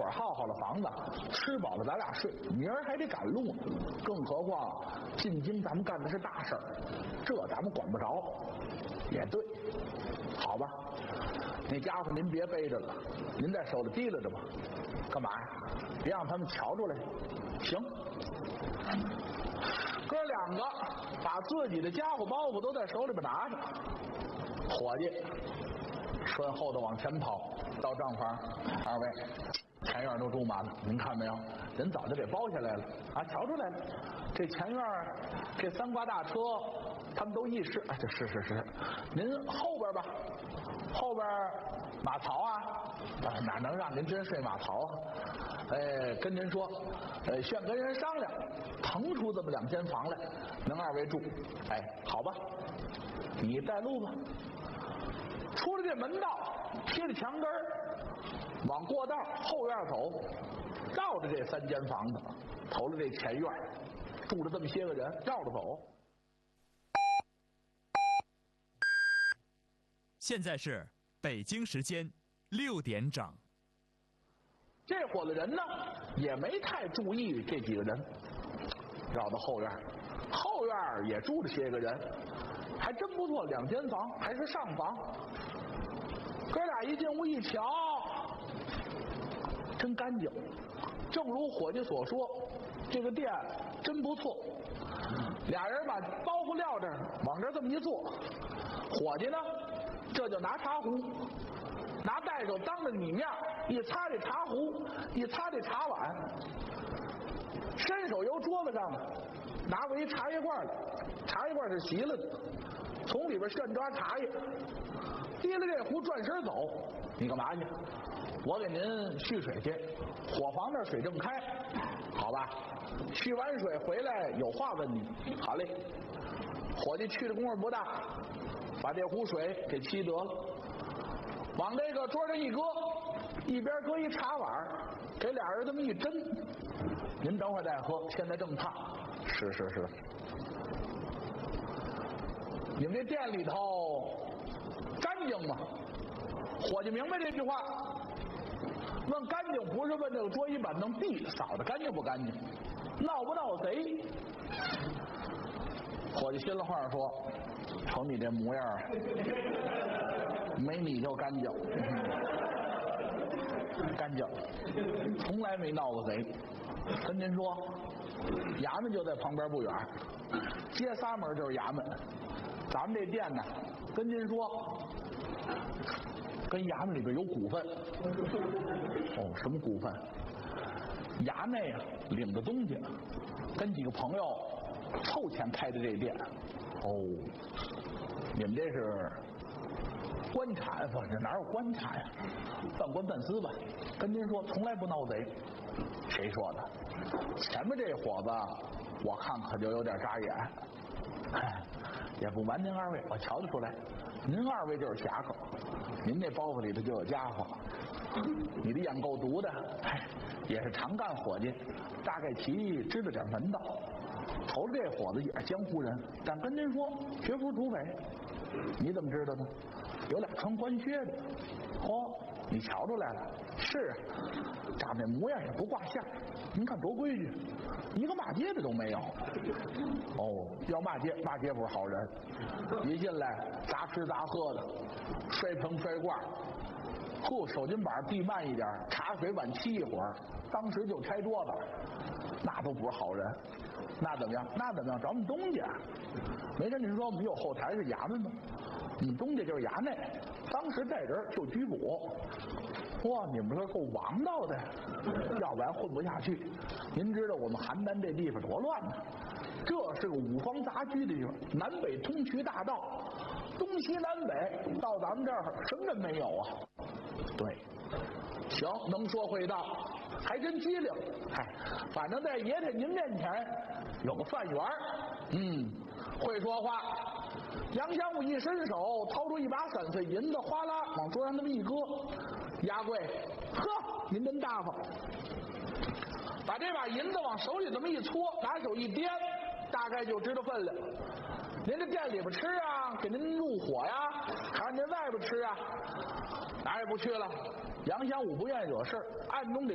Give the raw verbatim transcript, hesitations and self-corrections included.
儿耗好了房子，吃饱了咱俩睡，明儿还得赶路呢。更何况进京咱们干的是大事儿，这咱们管不着。也对，好吧，那家伙您别背着了，您在手里提拉着吧。干嘛呀？别让他们瞧出来。行。哥两个把自己的家伙包袱都在手里边拿着，伙计顺后头往前跑，到账房，二位前院都住满了，您看没有？人早就给包下来了啊，瞧出来了。这前院这三挂大车，他们都议事。哎，这是是是，您后边吧，后边马槽啊，啊哪能让您真睡马槽啊？哎，跟您说，呃，现跟人商量，腾出这么两间房来，能二位住。哎，好吧，你带路吧。出了这门道，贴着墙根儿，往过道后院走，绕着这三间房子，投了这前院，住了这么些个人，绕着走。 现在是北京时间六点整。 这伙子人呢，也没太注意这几个人，绕到后院，后院也住着些个人，还真不错，两间房，还是上房。哥俩一进屋一瞧，真干净。正如伙计所说，这个店真不错。俩人把包袱撂这儿，往这儿这么一坐，伙计呢，这就拿茶壶，拿带手当着你面一擦这茶壶，一擦这茶碗，伸手由桌子上拿过一茶叶罐来，茶叶罐是洗了的，从里边炫抓茶叶，提了这壶转身走。你干嘛去？我给您蓄水去，伙房那水正开，好吧？蓄完水回来有话问你。好嘞。伙计去的功夫不大，把这壶水给沏得了，往这个桌上一搁，一边搁一茶碗，给俩人这么一斟。您等会儿再喝，现在正烫。是是是。你们这店里头干净吗？伙计明白这句话，问干净不是问这个桌椅板凳地扫的干净不干净，闹不闹贼。伙计心里话说，瞅你这模样，没你就干净，干净，从来没闹过贼。跟您说，衙门就在旁边不远，街仨门就是衙门。咱们这店呢，跟您说，跟衙门里边有股份。哦，什么股份？衙内啊，领着东西，跟几个朋友凑钱开的这店。哦，你们这是官产？不，这哪有官产呀？办官办私吧。跟您说，从来不闹贼。谁说的？前面这伙子，我看可就有点扎眼。哎，也不瞒您二位，我瞧得出来，您二位就是侠客，您这包袱里头就有家伙。你的眼够毒的，哎，也是常干伙计，大概其知道点门道。头这伙子也是江湖人，但跟您说，绝不是土匪。你怎么知道呢？有俩穿官靴的。嚯，你瞧出来了？是啊，长这模样也不挂相。您看多规矩，一个骂街的都没有。哦，要骂街，骂街不是好人。一进来砸吃砸喝的，摔盆摔罐，呵，手巾板递慢一点，茶水碗沏一会儿，当时就拆桌子，那都不是好人。那怎么样？那怎么样？找我们东家，没跟您说我们有后台是衙门吗？我们东家就是衙内，当时带人就拘捕。哇，你们这够王道的，要不然混不下去。您知道我们邯郸这地方多乱呢，这是个五方杂居的地方，南北通衢大道，东西南北，到咱们这儿什么人没有啊？对，行，能说会道，还真机灵。嗨，反正在爷爷您面前有个饭圆，嗯，会说话。杨香武一伸手，掏出一把散碎银子，哗啦往桌上那么一搁。押柜，呵，您真大方。把这把银子往手里这么一搓，拿手一掂，大概就知道分量。您这店里边吃啊，给您入伙呀，还是您外边吃啊？哪也不去了。杨香武不愿意惹事，暗中得